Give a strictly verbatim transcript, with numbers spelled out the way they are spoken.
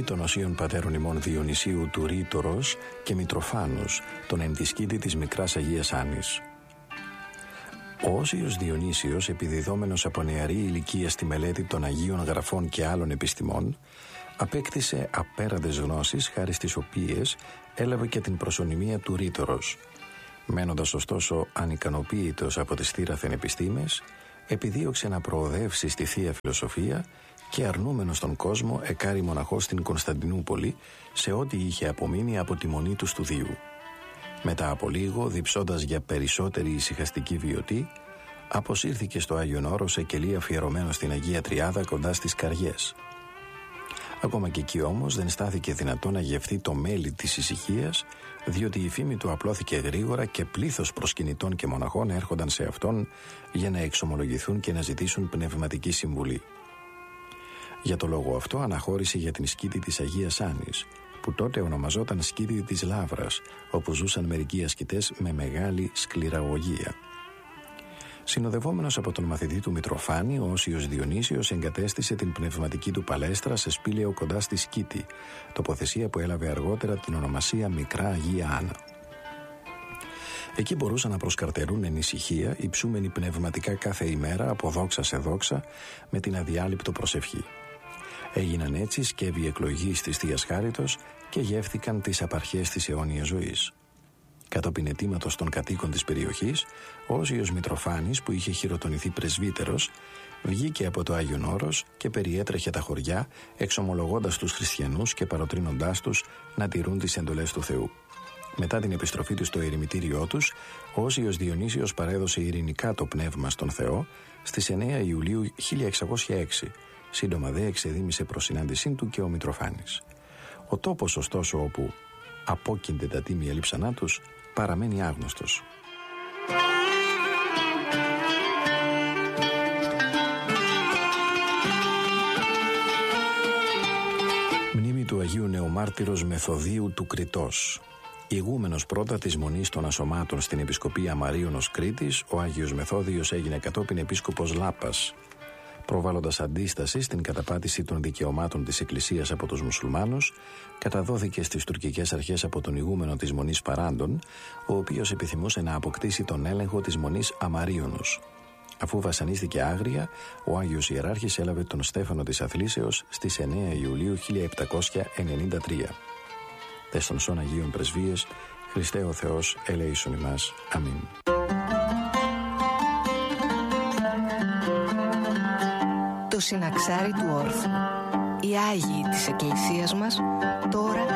των Οσίων Πατέρων ημών Διονυσίου του Ρήτορος και Μητροφάνους, τον ενδυσκήτη της Μικράς Αγίας Άνης. Ο Όσιος Διονύσιος, επιδιδόμενος από νεαρή ηλικία στη μελέτη των Αγίων Γραφών και άλλων επιστημών, απέκτησε απέραντες γνώσεις, χάρη στις οποίες έλαβε και την προσωνυμία του Ρήτορος. Μένοντας ωστόσο ανικανοποίητος από τις θύραθεν επιστήμες, επιδίωξε να προοδεύσει στη Θεία Φιλοσοφία και αρνούμενος τον κόσμο εκάρει μοναχός στην Κωνσταντινούπολη σε ό,τι είχε απομείνει από τη μονή του στουδίου. Μετά από λίγο, διψώντας για περισσότερη ησυχαστική βιωτή, αποσύρθηκε στο Άγιον Όρος σε κελί αφιερωμένο στην Αγία Τριάδα κοντά στις Καριές. Ακόμα και εκεί όμως δεν στάθηκε δυνατό να γευθεί το μέλι της ησυχίας, διότι η φήμη του απλώθηκε γρήγορα και πλήθος προσκυνητών και μοναχών έρχονταν σε αυτόν για να εξομολογηθούν και να ζητήσουν πνευματική συμβουλή. Για το λόγο αυτό αναχώρησε για την σκήτη της Αγίας Άνης, που τότε ονομαζόταν σκήτη της Λαύρας, όπου ζούσαν μερικοί ασκητές με μεγάλη σκληραγωγία. Συνοδευόμενος από τον μαθητή του Μητροφάνη, ο Όσιος Διονύσιος εγκατέστησε την πνευματική του παλέστρα σε σπήλαιο κοντά στη Σκήτη, τοποθεσία που έλαβε αργότερα την ονομασία Μικρά Αγία Άννα. Εκεί μπορούσαν να προσκαρτερούν εν ησυχία, υψούμενοι πνευματικά κάθε ημέρα από δόξα σε δόξα, με την αδιάλειπτο προσευχή. Έγιναν έτσι σκεύη εκλογής της Θείας Χάριτος και γεύθηκαν τις απαρχές της αιώνιας ζωής. Κατόπιν αιτήματος των κατοίκων της περιοχής, ο Όσιος Μητροφάνης, που είχε χειροτονηθεί πρεσβύτερος, βγήκε από το Άγιον Όρος και περιέτρεχε τα χωριά, εξομολογώντας τους χριστιανούς και παροτρύνοντάς τους να τηρούν τις εντολές του Θεού. Μετά την επιστροφή του στο ερημητήριό τους, ο Όσιος Διονύσιος παρέδωσε ειρηνικά το πνεύμα στον Θεό στις εννέα Ιουλίου χίλια εξακόσια έξι. Σύντομα δε εξεδίμησε προς συνάντησή του και ο Μητροφάνης. Ο τόπος ωστόσο όπου απόκεινται τα τίμια λείψανά τους παραμένει άγνωστος. Μνήμη του Αγίου Νεομάρτυρος Μεθοδίου του Κρητός. Ηγούμενος πρώτα της Μονής των Ασωμάτων στην Επισκοπή Αμαρίωνος Κρήτης, ο Άγιος Μεθόδιος έγινε κατόπιν επίσκοπος Λάπας. Προβάλλοντας αντίσταση στην καταπάτηση των δικαιωμάτων της Εκκλησίας από τους μουσουλμάνους, καταδόθηκε στις τουρκικές αρχές από τον ηγούμενο της Μονής Παράντων, ο οποίος επιθυμούσε να αποκτήσει τον έλεγχο της Μονής Αμαρίωνος. Αφού βασανίστηκε άγρια, ο Άγιος Ιεράρχης έλαβε τον Στέφανο της Αθλήσεως στις εννέα Ιουλίου χίλια επτακόσια ενενήντα τρία. Τες των σών Αγίων Πρεσβείες, Χριστέ ο Θεός, ελέησον ημάς. Αμήν. Το συναξάρι του όρθρου. Οι Άγιοι της Εκκλησίας μας τώρα